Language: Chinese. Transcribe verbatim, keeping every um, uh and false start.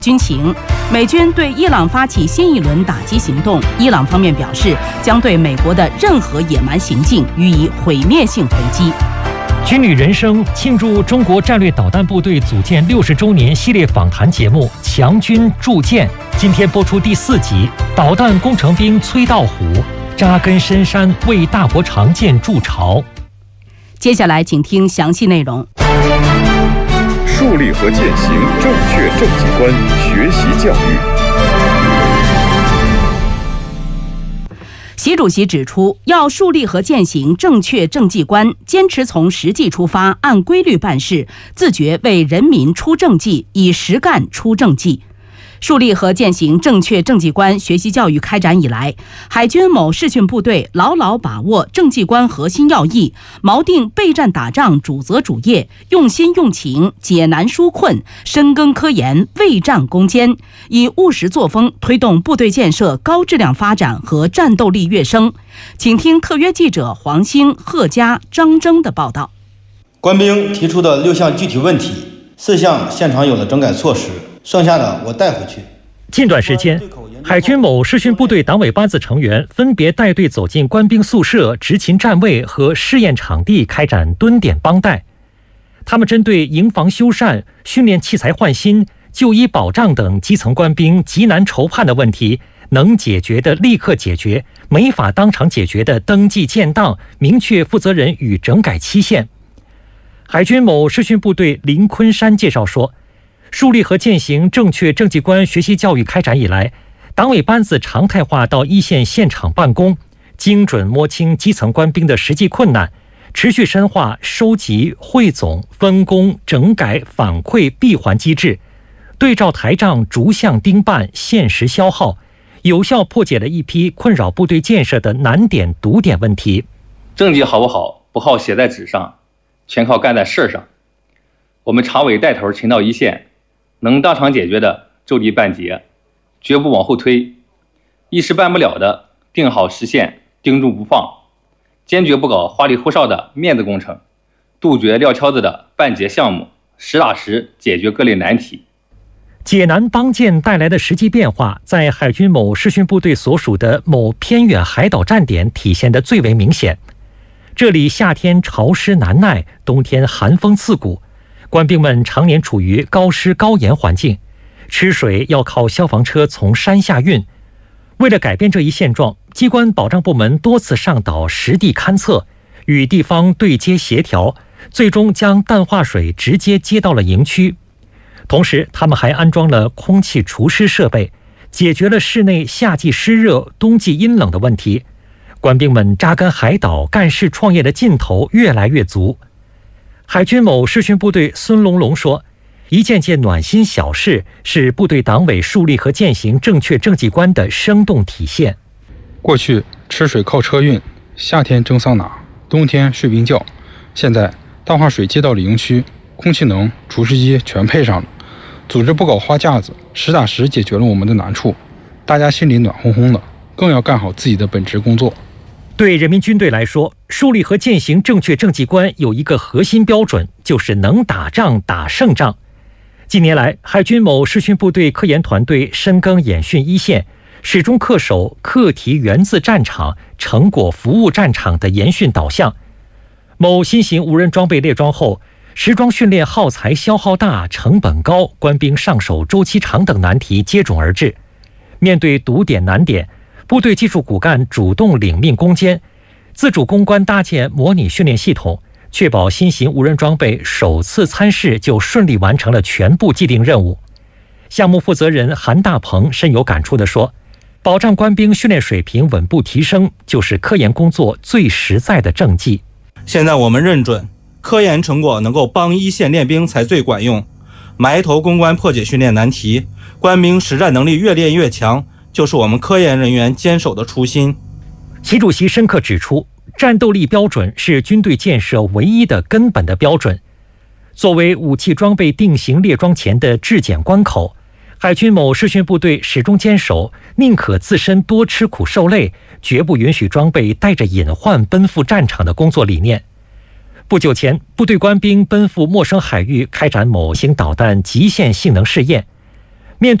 军情，美军对伊朗发起新一轮打击行动，伊朗方面表示将对美国的任何野蛮行径予以毁灭性回击。 军旅人生庆祝中国战略导弹部队组建六十周年系列访谈节目《强军铸剑》今天播出第四集，导弹工程兵崔道虎扎根深山为大伯长剑筑巢。 接下来请听详细内容。 树立和践行正确政绩观，学习教育。 习主席指出，要树立和践行正确政绩观，坚持从实际出发，按规律办事，自觉为人民出政绩，以实干出政绩。树立和践行正确政绩观学习教育开展以来，海军某视训部队牢牢把握政绩观核心要义，锚定备战打仗主责主业，用心用情，解难纾困，深耕科研，为战攻坚，以务实作风推动部队建设高质量发展和战斗力跃升。请听特约记者黄兴、贺佳、张征的报道。 官兵提出的六项具体问题，四项现场有了整改措施，剩下的我带回去。 近段时间，海军某视训部队党委班子成员分别带队走进官兵宿舍、执勤站位和试验场地，开展蹲点帮带。他们针对营房修缮、训练器材换新、就医保障等基层官兵急难愁盼的问题，能解决的立刻解决，没法当场解决的登记建档，明确负责人与整改期限。海军某视训部队林昆山介绍说，树立和践行正确政绩观学习教育开展以来，党委班子常态化到一线现场办公，精准摸清基层官兵的实际困难，持续深化收集、汇总、分工、整改、反馈闭环机制，对照台账逐项盯办，限时消耗，有效破解了一批困扰部队建设的难点堵点问题。 政绩好不好，不好写在纸上，全靠干在事上。我们常委带头勤到一线，能当场解决的就地办结，绝不往后推；一时办不了的，定好时限，盯住不放，坚决不搞花里胡哨的面子工程，杜绝撂挑子的办结项目，实打实解决各类难题。 解难帮建带来的实际变化，在海军某视训部队所属的某偏远海岛站点体现得最为明显。这里夏天潮湿难耐，冬天寒风刺骨，官兵们常年处于高湿高盐环境，吃水要靠消防车从山下运。为了改变这一现状，机关保障部门多次上岛实地勘测，与地方对接协调，最终将淡化水直接接到了营区。同时，他们还安装了空气除湿设备，解决了室内夏季湿热、冬季阴冷的问题。官兵们扎根海岛干事创业的劲头越来越足。海军某视训部队孙龙龙说，一件件暖心小事是部队党委树立和践行正确政绩观的生动体现。 过去吃水靠车运，夏天蒸桑拿，冬天睡冰窖，现在淡化水接到了营区，空气能、除湿机全配上了，组织不搞花架子，实打实解决了我们的难处，大家心里暖烘烘的，更要干好自己的本职工作。 对人民军队来说，树立和践行正确政绩观有一个核心标准，就是能打仗打胜仗。近年来，海军某视训部队科研团队深耕演训一线，始终恪守课题源自战场，成果服务战场的研训导向。某新型无人装备列装后，实装训练耗材消耗大、成本高、官兵上手周期长等难题接踵而至。面对堵点难点，部队技术骨干主动领命攻坚，自主攻关搭建模拟训练系统，确保新型无人装备首次参试就顺利完成了全部既定任务。项目负责人韩大鹏深有感触地说，保障官兵训练水平稳步提升，就是科研工作最实在的政绩。 现在我们认准，科研成果能够帮一线练兵才最管用，埋头攻关破解训练难题，官兵实战能力越练越强，就是我们科研人员坚守的初心。 习主席深刻指出，战斗力标准是军队建设唯一的根本的标准。作为武器装备定型列装前的质检关口，海军某视训部队始终坚守宁可自身多吃苦受累，绝不允许装备带着隐患奔赴战场的工作理念。不久前，部队官兵奔赴陌生海域开展某型导弹极限性能试验，